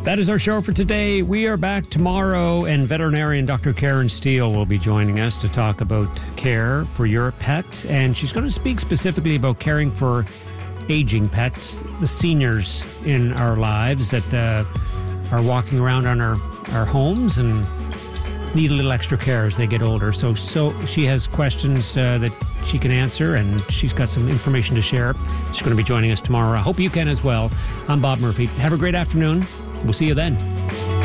That is our show for today. We are back tomorrow, and veterinarian Dr. Karen Steele will be joining us to talk about care for your pet. And she's going to speak specifically about caring for aging pets, the seniors in our lives that are walking around on our homes and need a little extra care as they get older. So she has questions that she can answer, and she's got some information to share. She's going to be joining us tomorrow. I hope you can as well. I'm Bob Murphy. Have a great afternoon. We'll see you then.